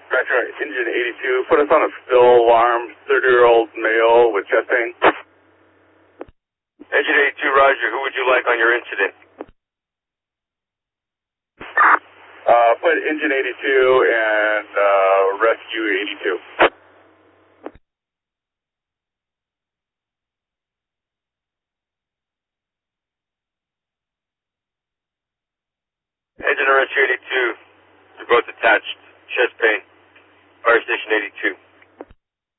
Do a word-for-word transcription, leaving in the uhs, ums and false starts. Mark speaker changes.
Speaker 1: Roger, engine eighty-two, put us on a spill alarm, thirty-year-old male with chest pain.
Speaker 2: Engine eighty-two, Roger, who would you like on your incident?
Speaker 1: Uh, put engine eighty-two and uh, rescue eighty-two.
Speaker 2: Engine and rescue eighty-two, you're both attached. Chest pain. Fire station eighty-two.